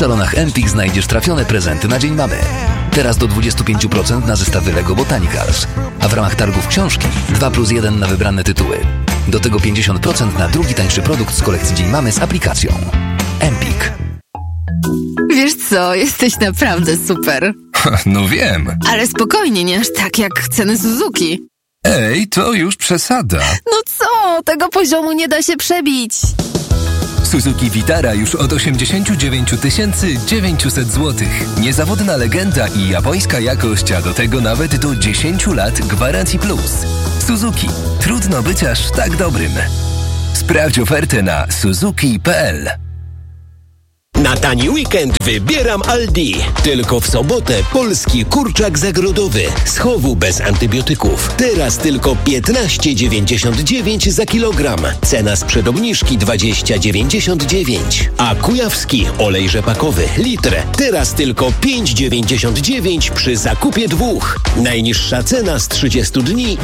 salonach Empik znajdziesz trafione prezenty na Dzień Mamy. Teraz do 25% na zestawy Lego Botanicals, a w ramach targów książki 2+1 na wybrane tytuły. Do tego 50% na drugi tańszy produkt z kolekcji Dzień Mamy z aplikacją. Empik. Wiesz co, jesteś naprawdę super. No wiem. Ale spokojnie, nie aż tak jak ceny Suzuki. Ej, to już przesada. No co, tego poziomu nie da się przebić. Suzuki Vitara już od 89 900 zł. Niezawodna legenda i japońska jakość, a do tego nawet do 10 lat gwarancji plus. Suzuki. Trudno być aż tak dobrym. Sprawdź ofertę na suzuki.pl. Na tani weekend wybieram Aldi. Tylko w sobotę polski kurczak zagrodowy z chowu bez antybiotyków. Teraz tylko 15,99 za kilogram. Cena sprzed obniżki 20,99. A kujawski olej rzepakowy litr. Teraz tylko 5,99 przy zakupie 2. Najniższa cena z 30 dni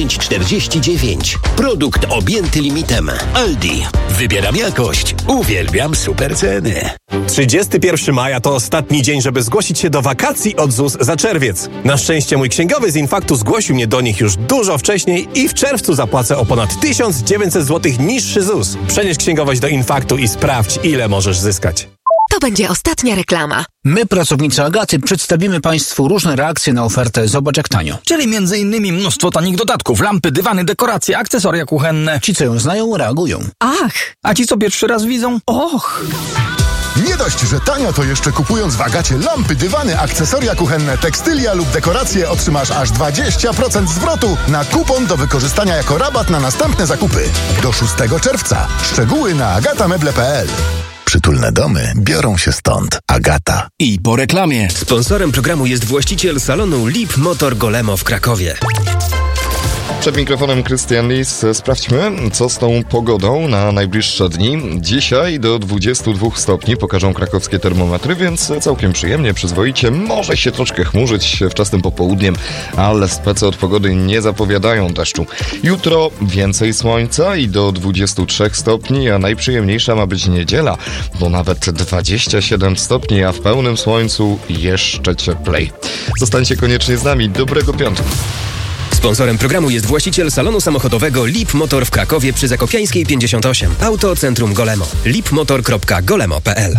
10,49. Produkt objęty limitem. Aldi. Wybieram jakość. Uwielbiam super ceny. 31 maja to ostatni dzień, żeby zgłosić się do wakacji od ZUS za czerwiec. Na szczęście mój księgowy z Infaktu zgłosił mnie do nich już dużo wcześniej i w czerwcu zapłacę o ponad 1900 zł niższy ZUS. Przenieś księgowość do Infaktu i sprawdź, ile możesz zyskać. To będzie ostatnia reklama. My, pracownicy Agaty, przedstawimy Państwu różne reakcje na ofertę Zobacz jak tanio. Czyli m.in. mnóstwo tanich dodatków, lampy, dywany, dekoracje, akcesoria kuchenne. Ci, co ją znają, reagują. Ach! A ci, co pierwszy raz widzą? Och! Nie dość, że tanio, to jeszcze kupując w Agacie lampy, dywany, akcesoria kuchenne, tekstylia lub dekoracje otrzymasz aż 20% zwrotu na kupon do wykorzystania jako rabat na następne zakupy. Do 6 czerwca. Szczegóły na agatameble.pl. Przytulne domy biorą się stąd. Agata. I po reklamie. Sponsorem programu jest właściciel salonu Lip Motor Golemo w Krakowie. Przed mikrofonem Krystian Lis. Sprawdźmy, co z tą pogodą na najbliższe dni. Dzisiaj do 22 stopni pokażą krakowskie termometry, więc całkiem przyjemnie, przyzwoicie. Może się troszkę chmurzyć wczesnym popołudniem, ale spece od pogody nie zapowiadają deszczu. Jutro więcej słońca i do 23 stopni, a najprzyjemniejsza ma być niedziela, bo nawet 27 stopni, a w pełnym słońcu jeszcze cieplej. Zostańcie koniecznie z nami. Dobrego piątku. Sponsorem programu jest właściciel salonu samochodowego Lip Motor w Krakowie przy Zakopiańskiej 58. Auto Centrum Golemo. lipmotor.golemo.pl.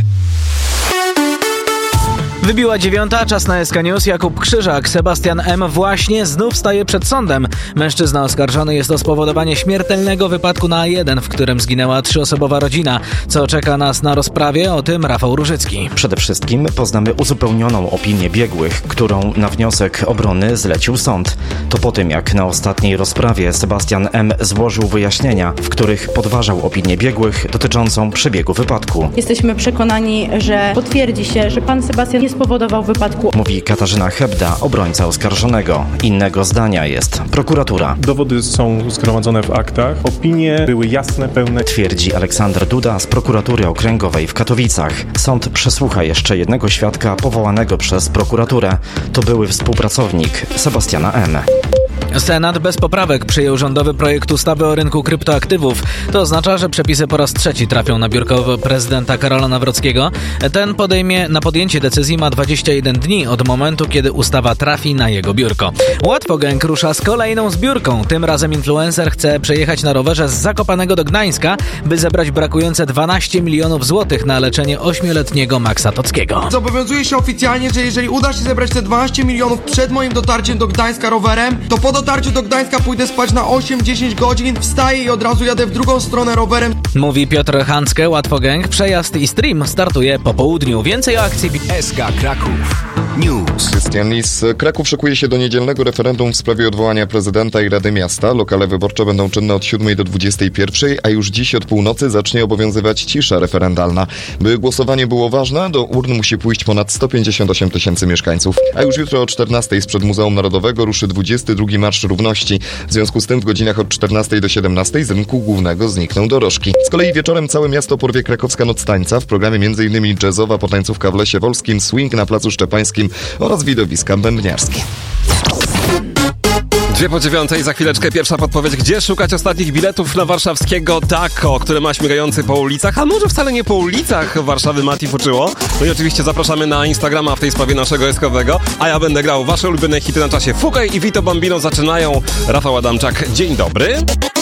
Wybiła 9, czas na SK News. Jakub Krzyżak. Sebastian M. właśnie znów staje przed sądem. Mężczyzna oskarżony jest o spowodowanie śmiertelnego wypadku na A1, w którym zginęła 3-osobowa rodzina. Co czeka nas na rozprawie? O tym Rafał Różycki. Przede wszystkim poznamy uzupełnioną opinię biegłych, którą na wniosek obrony zlecił sąd. To po tym, jak na ostatniej rozprawie Sebastian M. złożył wyjaśnienia, w których podważał opinię biegłych dotyczącą przebiegu wypadku. Jesteśmy przekonani, że potwierdzi się, że pan Sebastian nie spowodował wypadku. Mówi Katarzyna Hebda, obrońca oskarżonego. Innego zdania jest prokuratura. Dowody są zgromadzone w aktach. Opinie były jasne, pełne. Twierdzi Aleksander Duda z prokuratury okręgowej w Katowicach. Sąd przesłucha jeszcze jednego świadka powołanego przez prokuraturę. To były współpracownik Sebastiana M. Senat bez poprawek przyjął rządowy projekt ustawy o rynku kryptoaktywów. To oznacza, że przepisy po raz trzeci trafią na biurko prezydenta Karola Nawrockiego. Ten na podjęcie decyzji ma 21 dni od momentu, kiedy ustawa trafi na jego biurko. Łatwogang rusza z kolejną zbiórką. Tym razem influencer chce przejechać na rowerze z Zakopanego do Gdańska, by zebrać brakujące 12 milionów złotych na leczenie 8-letniego Maxa Tockiego. Zobowiązuję się oficjalnie, że jeżeli uda się zebrać te 12 milionów przed moim dotarciem do Gdańska rowerem, to po dotarciu do Gdańska pójdę spać na 8-10 godzin, wstaję i od razu jadę w drugą stronę rowerem. Mówi Piotr Hancke, Łatwogang. Przejazd i stream startuje po południu. Więcej o akcji SK Kraków News. Krystian Lis. Kraków szykuje się do niedzielnego referendum w sprawie odwołania prezydenta i Rady Miasta. Lokale wyborcze będą czynne od 7 do 21, a już dziś od północy zacznie obowiązywać cisza referendalna. By głosowanie było ważne, do urn musi pójść ponad 158 000 mieszkańców. A już jutro o 14 sprzed Muzeum Narodowego ruszy 22 Marsz Równości. W związku z tym w godzinach od 14 do 17 z rynku głównego znikną dorożki. Z kolei wieczorem całe miasto porwie krakowska noc tańca. W programie m.in. jazzowa potańcówka w Lesie Wolskim, swing na Placu Szczepańskim oraz widowiska bębniarskie. 8:02, za chwileczkę pierwsza podpowiedź, gdzie szukać ostatnich biletów na warszawskiego Taco, które ma śmigający po ulicach, a może wcale nie po ulicach Warszawy Mati fuczyło. No i oczywiście zapraszamy na Instagrama w tej sprawie naszego eskowego, a ja będę grał wasze ulubione hity na czasie. Fugaj i Vito Bambino zaczynają. Rafał Adamczak, dzień dobry.